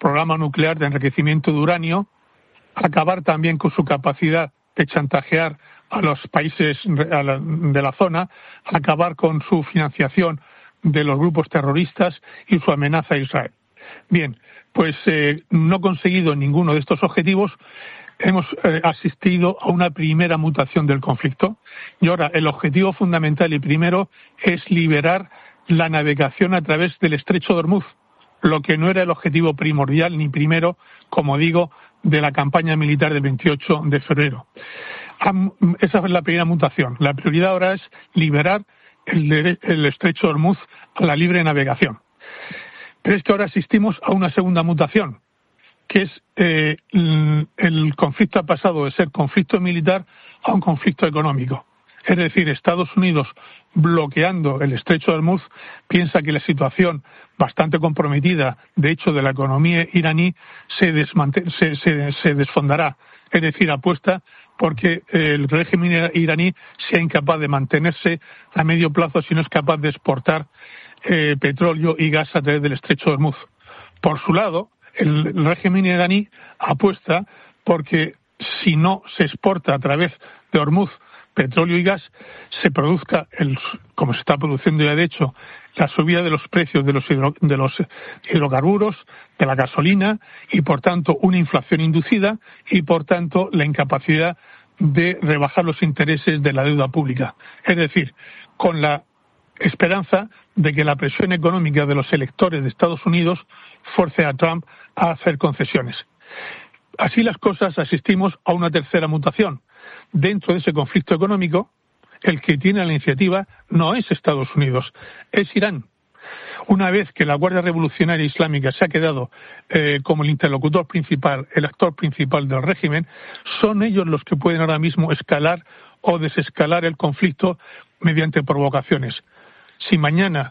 programa nuclear de enriquecimiento de uranio, acabar también con su capacidad de chantajear a los países de la zona, acabar con su financiación de los grupos terroristas y su amenaza a Israel. Bien, pues no conseguido ninguno de estos objetivos, hemos asistido a una primera mutación del conflicto y ahora el objetivo fundamental y primero es liberar la navegación a través del estrecho de Ormuz, lo que no era el objetivo primordial ni primero, como digo, de la campaña militar del 28 de febrero. Esa fue la primera mutación. La prioridad ahora es liberar el estrecho de Ormuz a la libre navegación. Pero es que ahora asistimos a una segunda mutación, que es el conflicto ha pasado de ser conflicto militar a un conflicto económico. Es decir, Estados Unidos, bloqueando el estrecho de Ormuz, piensa que la situación bastante comprometida, de hecho, de la economía iraní se desfondará. Es decir, apuesta porque el régimen iraní sea incapaz de mantenerse a medio plazo si no es capaz de exportar petróleo y gas a través del estrecho de Ormuz. Por su lado, el régimen iraní apuesta porque si no se exporta a través de Ormuz petróleo y gas, se produzca, como se está produciendo ya de hecho, la subida de los precios de los hidrocarburos, de la gasolina y, por tanto, una inflación inducida y, por tanto, la incapacidad de rebajar los intereses de la deuda pública. Es decir, con la esperanza de que la presión económica de los electores de Estados Unidos force a Trump a hacer concesiones. Así las cosas, asistimos a una tercera mutación. Dentro de ese conflicto económico, el que tiene la iniciativa no es Estados Unidos, es Irán. Una vez que la Guardia Revolucionaria Islámica se ha quedado como el interlocutor principal, el actor principal del régimen, son ellos los que pueden ahora mismo escalar o desescalar el conflicto mediante provocaciones. Si mañana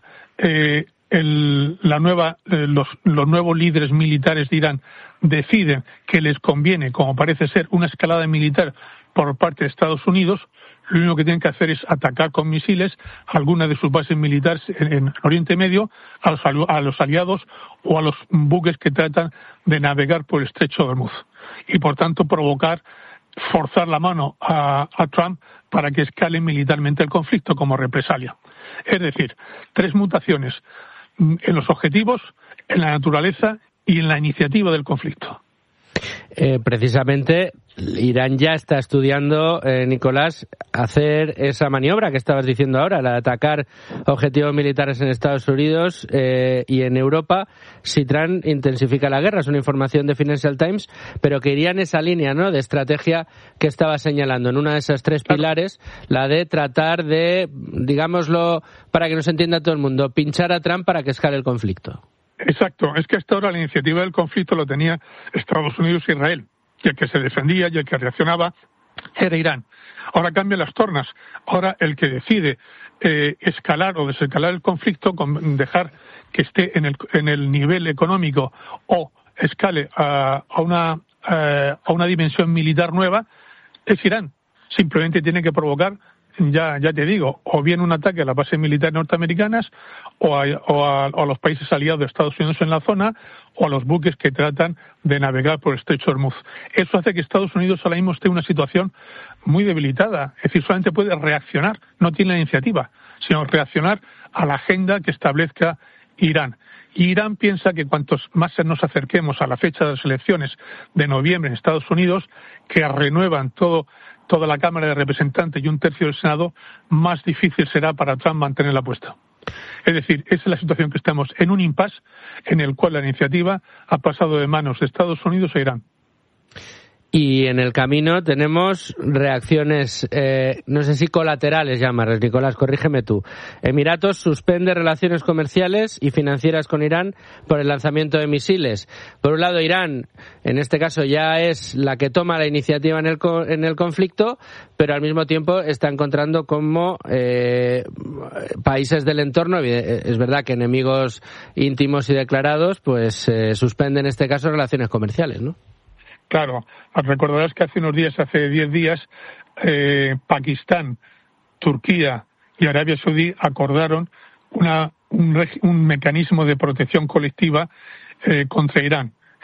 los nuevos líderes militares de Irán deciden que les conviene, como parece ser, una escalada militar por parte de Estados Unidos, lo único que tienen que hacer es atacar con misiles algunas de sus bases militares en Oriente Medio, a los aliados o a los buques que tratan de navegar por el estrecho de Ormuz. Y, por tanto, forzar la mano a Trump para que escale militarmente el conflicto como represalia. Es decir, tres mutaciones en los objetivos, en la naturaleza y en la iniciativa del conflicto. Precisamente Irán ya está estudiando, Nicolás, hacer esa maniobra que estabas diciendo ahora, la de atacar objetivos militares en Estados Unidos y en Europa si Trump intensifica la guerra. Es una información de Financial Times, pero que iría en esa línea, ¿no?, de estrategia que estaba señalando, en una de esas tres pilares, la de tratar de, digámoslo, para que nos entienda todo el mundo, pinchar a Trump para que escale el conflicto. Exacto, es que hasta ahora la iniciativa del conflicto lo tenía Estados Unidos e Israel, y el que se defendía y el que reaccionaba era Irán. Ahora cambian las tornas, ahora el que decide escalar o desescalar el conflicto, dejar que esté en el nivel económico o escale a una dimensión militar nueva, es Irán. Simplemente tiene que provocar, ya te digo, o bien un ataque a las bases militares norteamericanas o a los países aliados de Estados Unidos en la zona o a los buques que tratan de navegar por el estrecho de Ormuz. Eso hace que Estados Unidos ahora mismo esté en una situación muy debilitada. Es decir, solamente puede reaccionar, no tiene la iniciativa, sino reaccionar a la agenda que establezca Irán. Y Irán piensa que cuantos más nos acerquemos a la fecha de las elecciones de noviembre en Estados Unidos, que renuevan toda la Cámara de Representantes y un tercio del Senado, más difícil será para Trump mantener la apuesta. Es decir, esa es la situación que estamos, en un impasse en el cual la iniciativa ha pasado de manos de Estados Unidos a Irán. Y en el camino tenemos reacciones, no sé si colaterales llamarlas, Nicolás, corrígeme tú. Emiratos suspende relaciones comerciales y financieras con Irán por el lanzamiento de misiles. Por un lado, Irán, en este caso, ya es la que toma la iniciativa en el conflicto, pero al mismo tiempo está encontrando como países del entorno, es verdad que enemigos íntimos y declarados, pues suspenden en este caso relaciones comerciales, ¿no? Claro, recordarás que hace 10 días, Pakistán, Turquía y Arabia Saudí acordaron un mecanismo de protección colectiva contra Irán.